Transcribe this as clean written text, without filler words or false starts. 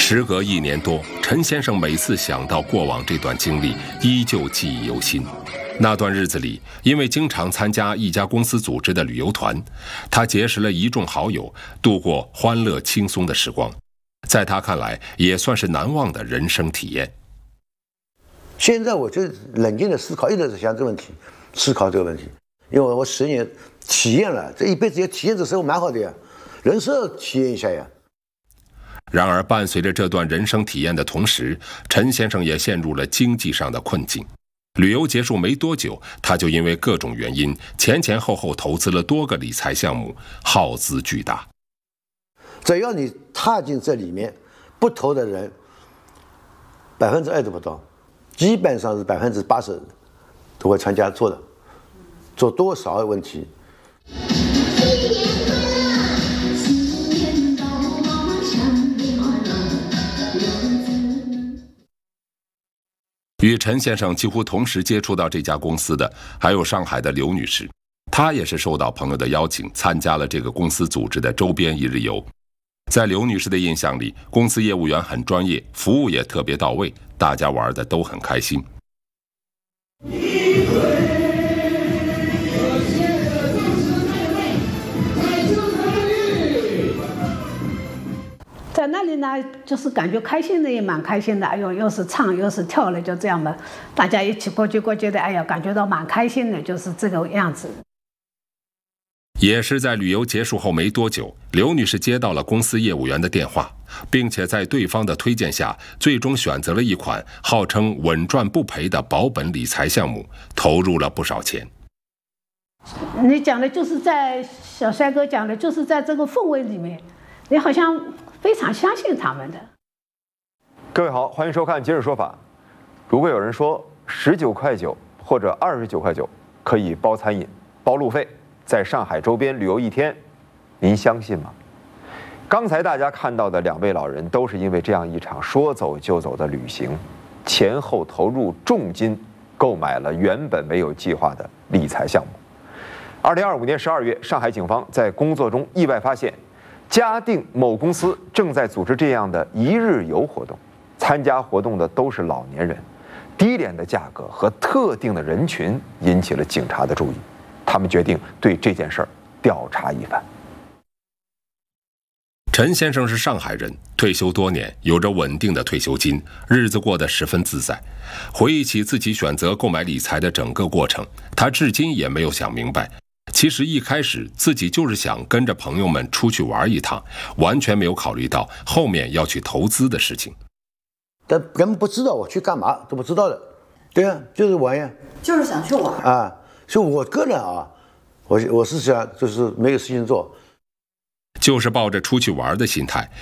时隔1年多，陈先生每次想到过往这段经历，依旧记忆犹新。那段日子里，因为经常参加一家公司组织的旅游团，他结识了一众好友，度过欢乐轻松的时光。在他看来，也算是难忘的人生体验。 现在我就冷静的思考，一直在想这个问题，思考这个问题，因为我10年体验了，这一辈子也体验这生活蛮好的呀，人生要体验一下呀。 然而，伴随着这段人生体验的同时，陈先生也陷入了经济上的困境。旅游结束没多久，他就因为各种原因，前后投资了多个理财项目，耗资巨大。 只要你踏进这里面，不投的人2%都不到，基本上是80%都会参加做的，做多少的问题。 与陈先生几乎同时接触到这家公司的，还有上海的刘女士。她也是受到朋友的邀请，参加了这个公司组织的周边1日游。在刘女士的印象里，公司业务员很专业，服务也特别到位，大家玩得都很开心。 在那里呢，就是感觉开心的也蛮开心的，哎呦，又是唱又是跳的，就这样吧，大家一起过去的，哎呀，感觉到蛮开心的，就是这个样子。 也是在旅游结束后没多久，刘女士接到了公司业务员的电话，并且在对方的推荐下，最终选择了一款号称稳赚不赔的保本理财项目，投入了不少钱。 你讲的就是在小帅哥讲的，就是在这个氛围里面，你好像非常相信他们的。 各位好，欢迎收看《今日说法》。如果有人说19.9块或者29.9块可以包餐饮、包路费，在上海周边旅游1天，您相信吗？刚才大家看到的2位老人，都是因为这样一场说走就走的旅行，前后投入重金购买了原本没有计划的理财项目。2025年12月，上海警方在工作中意外发现，嘉定某公司正在组织这样的1日游活动，参加活动的都是老年人，低廉的价格和特定的人群引起了警察的注意，他们决定对这件事儿调查一番。 陈先生是上海人，退休多年，有着稳定的退休金，日子过得十分自在。回忆起自己选择购买理财的整个过程，他至今也没有想明白，其实一开始自己就是想跟着朋友们出去玩一趟，完全没有考虑到后面要去投资的事情。 但根本不知道我去干嘛，都不知道的。对呀，就是玩呀， 就是想去玩啊。所以我个人啊，我是想就是没有事情做， 就是抱着出去玩的心态，